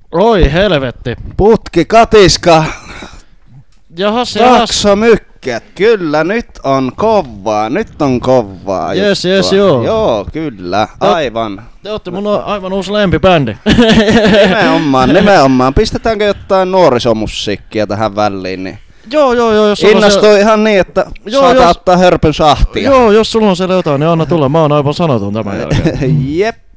Oi helvetti. Putki, katiska, Jahas. taksomykkät. Kyllä, nyt on kovaa Jes, juttua. joo. Joo, kyllä, aivan. Te ootte mun aivan uusi lempibändi. Nimenomaan. Pistetäänkö jotain nuorisomusiikkia tähän väliin? Niin Joo, jos sulla innostui ihan niin, että saattaa ottaa hörpyn sahtia. Joo, jos sulla on siellä jotain, niin anna tulla. Mä oon aivan sanaton tämän jälkeen. Jep.